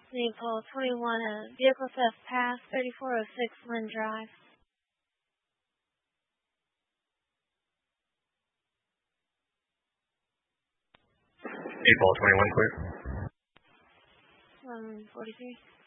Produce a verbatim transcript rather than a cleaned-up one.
Nepal twenty-one, a vehicle theft pass, thirty-four oh six Lynn Drive. Nepal twenty-one, clear. one forty-three.